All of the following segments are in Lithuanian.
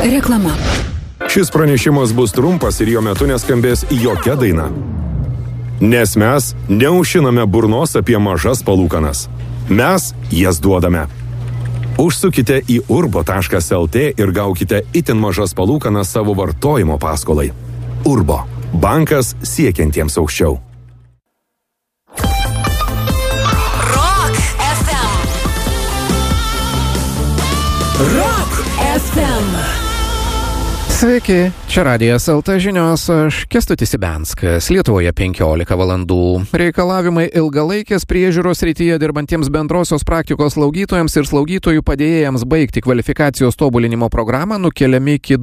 Reklama. Šis pranešimas bus trumpas ir jo metu neskambės jokia daina. Nes mes neužšiname burnos apie mažas palūkanas. Mes jas duodame. Užsukite į urbo.lt ir gaukite itin mažas palūkanas savo vartojimo paskolai. Urbo. Bankas siekiantiems aukščiau. Rock FM. Rock FM. Sveiki, čia Radijas LT žinios, aš Kęstutis Ibenskas. Lietuvoje 15 valandų. Reikalavimai ilgalaikės priežiūros srityje dirbantiems bendrosios praktikos slaugytojams ir slaugytojų padėjėjams baigti kvalifikacijos tobulinimo programą nukeliami iki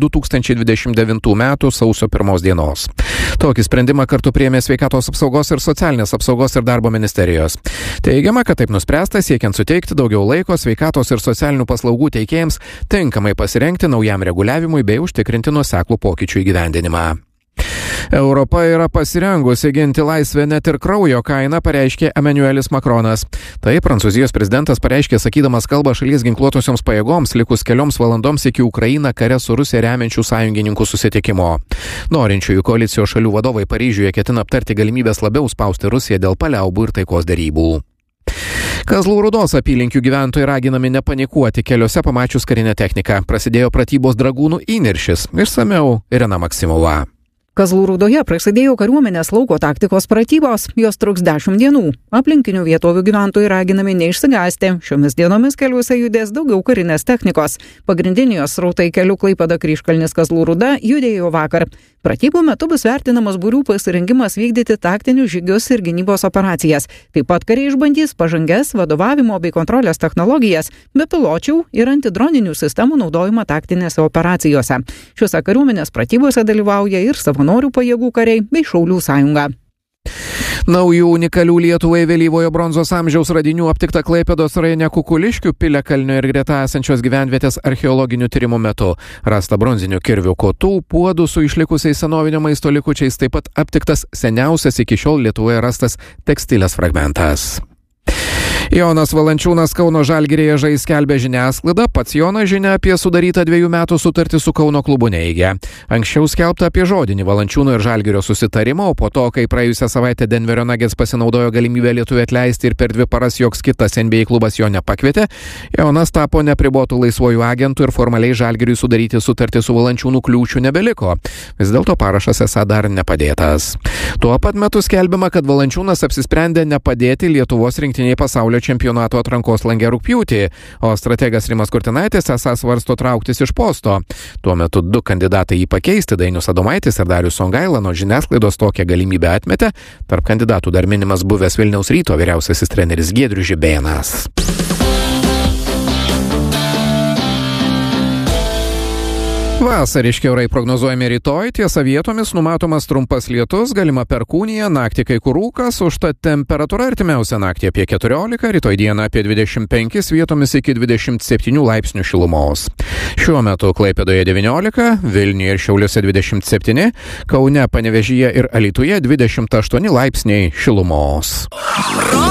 2029 metų sausio 1 dienos. Tokį sprendimą kartu priėmė Sveikatos apsaugos ir socialinės apsaugos ir darbo ministerijos. Teigiama, kad taip nuspręsta siekiant suteikti daugiau laiko sveikatos ir socialinių paslaugų teikėjams tinkamai pasirengti naujam reguliavimui bei užtikrinti nuoseklų pokyčių įgyvendinimą. Europa yra pasirengusi ginti laisvę net ir kraujo kainą, pareiškė Emmanuelis Macronas. Tai Prancūzijos prezidentas pareiškė sakydamas kalbą šalies ginkluotosioms pajėgoms likus kelioms valandoms iki Ukrainą kare su Rusija remiančių sąjungininkų susitikimo. Norinčiųjų koalicijos šalių vadovai Paryžiuje ketina aptarti galimybės labiau spausti Rusiją dėl paliaubų ir taikos derybų. Kazlų Rūdos apylinkių gyventojai raginami nepanikuoti keliuose pamačius karinę techniką. Prasidėjo pratybos dragūnų įniršis. Išsamiau Irena Maksimova. Kazlų Rūdoje prasidėjo kariuomenės lauko taktikos pratybos, jos truks 10 dienų. Aplinkinių vietovių gyventojai raginami neišsigąsti. Šiomis dienomis keliuose judės daugiau karinės technikos. Pagrindiniai jos srautai kelių Klaipėda Kryžkalnis Kazlų Rūda judėjo vakar. Pratybų metu bus vertinamas būrių pasirengimas vykdyti taktinius žygius ir gynybos operacijas. Taip pat kariai išbandys pažangias vadovavimo bei kontrolės technologijas, bepiločių ir antidroninių sistemų naudojimą taktinėse operacijose. Šiuose kariuomenės pratybose dalyvauja ir savanorių pajėgų kariai bei Šaulių sąjunga. Naujų unikalių Lietuvai vėlyvojo bronzos amžiaus radinių aptikta Klaipėdos rajone Kukuliškių, Piliakalnio ir greta esančios gyvenvietės archeologinių tyrimų metu. Rasta bronzinių kirvių kotų, puodų su išlikusiais senovinio maisto likučiais, taip pat aptiktas seniausias iki šiol Lietuvoje rastas tekstilės fragmentas. Jonas Valančiūnas Kauno Žalgiryje žais skelbia žiniasklaida, pats Jonas žinia apie sudarytą 2 metų sutartį su Kauno klubu neigia. Anksčiau skelbta apie žodinį Valančiūno ir Žalgirio susitarimą, o po to, kai praėjusią savaitę Denverio Nuggets pasinaudojo galimybę Lietuvį atleisti ir per 2 paras joks kitas NBA klubas jo nepakvietė, Jonas tapo neapribotų laisvojų agentų ir formaliai Žalgiriui sudaryti sutartį su Valančiūnu kliūčių nebeliko. Vis dėlto parašas esą dar nepadėtas. Tuo pat metu skelbiama, kad Valančiūnas apsisprendė nepadėti Lietuvos rinktiniai pasaulio čempionato atrankos lange rugpjūtį, o strategas Rimas Kurtinaitis esą svarsto trauktis iš posto. Tuo metu 2 kandidatai jį pakeisti, Dainius Adomaitis ir Darius Songaila, nuo žiniasklaidos tokią galimybę atmetė. Tarp kandidatų dar minimas buvęs Vilniaus Ryto vyriausiasis treneris Giedrius Žibėnas. Vasariški orai prognozuojami rytoj, tiesa vietomis numatomas trumpas lietus, galima perkūnija, naktį kai kur rūkas, užtat temperatūra artimiausią naktį apie 14, rytoj dieną apie 25, vietomis iki 27 laipsnių šilumos. Šiuo metu Klaipėdoje 19, Vilniuje ir Šiauliuose 27, Kaune, Panevėžyje ir Alytuje 28 laipsniai šilumos.